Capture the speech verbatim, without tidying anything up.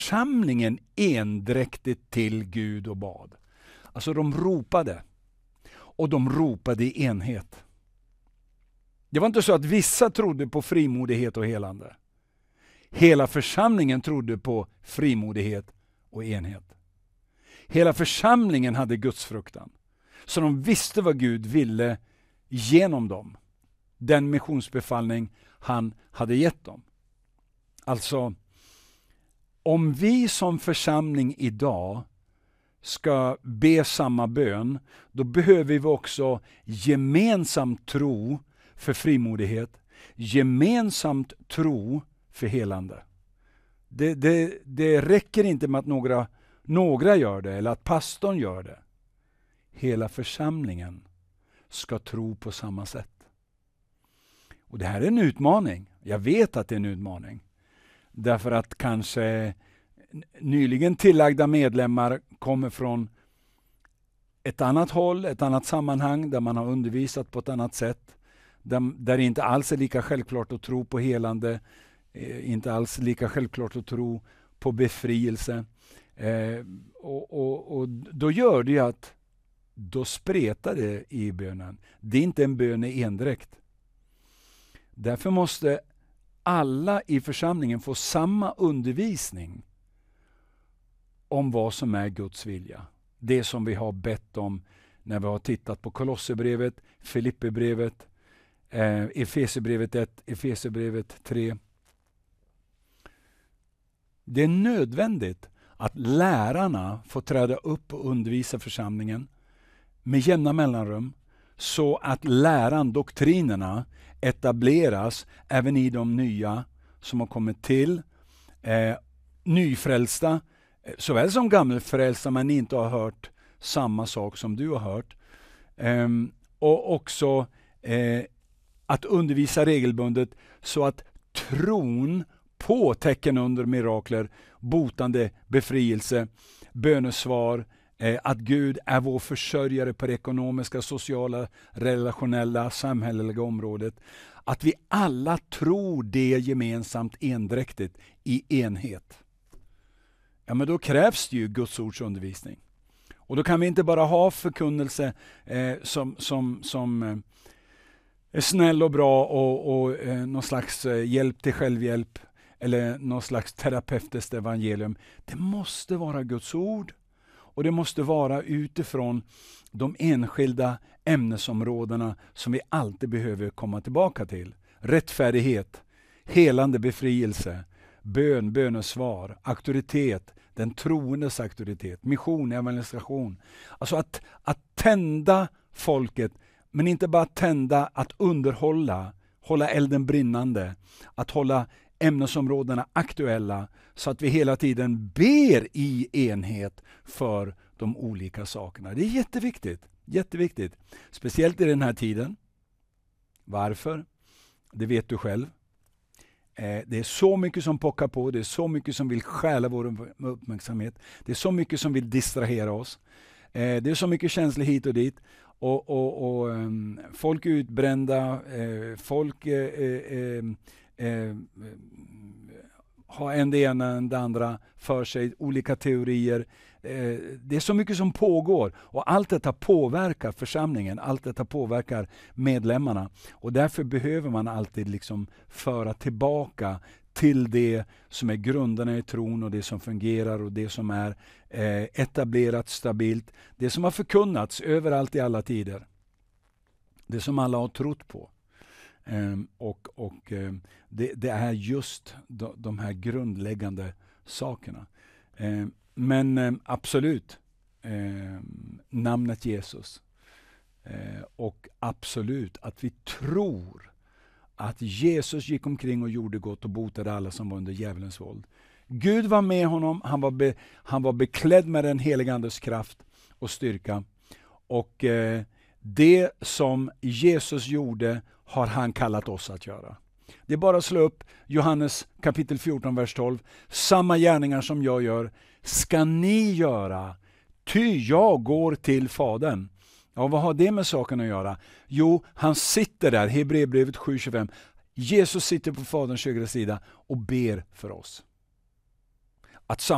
församlingen endräktigt till Gud och bad. Alltså de ropade. Och de ropade i enhet. Det var inte så att vissa trodde på frimodighet och helande. Hela församlingen trodde på frimodighet och enhet. Hela församlingen hade Guds fruktan. Så de visste vad Gud ville genom dem. Den missionsbefallning han hade gett dem. Alltså, om vi som församling idag ska be samma bön, då behöver vi också gemensamt tro för frimodighet, gemensamt tro för helande. Det, det, det räcker inte med att några, några gör det eller att pastorn gör det. Hela församlingen ska tro på samma sätt. Och det här är en utmaning. Jag vet att det är en utmaning. Därför att kanske nyligen tillagda medlemmar kommer från ett annat håll, ett annat sammanhang där man har undervisat på ett annat sätt. Där, där det inte alls är lika självklart att tro på helande. Eh, inte alls lika självklart att tro på befrielse. Eh, och, och, och då gör det ju att då spretar det i bönen. Det är inte en bön i endräkt. Därför måste alla i församlingen få samma undervisning om vad som är Guds vilja. Det som vi har bett om när vi har tittat på Kolosserbrevet, Filipperbrevet, eh, Efesierbrevet ett, Efesierbrevet tre. Det är nödvändigt att lärarna får träda upp och undervisa församlingen med jämna mellanrum så att läran, doktrinerna etableras även i de nya som har kommit till. Eh, nyfrälsta, såväl som gammelfrälsta men inte har hört samma sak som du har hört. Eh, och också eh, att undervisa regelbundet så att tron på tecken under mirakler, botande, befrielse, bönesvar, eh, att Gud är vår försörjare på det ekonomiska, sociala, relationella, samhälleliga området. Att vi alla tror det gemensamt endräktigt i enhet. Ja, men då krävs det ju Guds ords undervisning. Och då kan vi inte bara ha förkunnelse eh, som, som, som eh, är snäll och bra och, och eh, någon slags eh, hjälp till självhjälp eller någon slags terapeutiskt evangelium. Det måste vara Guds ord och det måste vara utifrån de enskilda ämnesområdena som vi alltid behöver komma tillbaka till. Rättfärdighet, helande befrielse, bön, bönesvar, auktoritet, den troendes auktoritet, mission, evangelisation. Alltså att, att tända folket, men inte bara tända, att underhålla, hålla elden brinnande, att hålla ämnesområdena aktuella så att vi hela tiden ber i enhet för de olika sakerna. Det är jätteviktigt, jätteviktigt. Speciellt i den här tiden. Varför? Det vet du själv. Det är så mycket som pockar på, det är så mycket som vill stjäla vår uppmärksamhet. Det är så mycket som vill distrahera oss. Det är så mycket känslor hit och dit. Och, och, och um, folk är utbrända, eh, folk eh, eh, eh, har en det ena än det andra för sig, olika teorier. Eh, det är så mycket som pågår och allt detta påverkar församlingen, allt detta påverkar medlemmarna. Och därför behöver man alltid liksom föra tillbaka till det som är grunderna i tron och det som fungerar och det som är eh, etablerat stabilt. Det som har förkunnats överallt i alla tider. Det som alla har trott på. Eh, och och eh, det, det är just de, de här grundläggande sakerna. Eh, men eh, absolut eh, namnet Jesus. Eh, och absolut att vi tror att Jesus gick omkring och gjorde gott och botade alla som var under djävulens våld. Gud var med honom, han var, be, han var beklädd med den heliga andes kraft och styrka. Och eh, det som Jesus gjorde har han kallat oss att göra. Det är bara att slå upp Johannes kapitel fjorton, vers tolv. Samma gärningar som jag gör ska ni göra, ty jag går till Fadern. Ja, vad har det med saken att göra? Jo, han sitter där, Hebreerbrevet sju tjugofem. Jesus sitter på Faderns högra sida och ber för oss. Att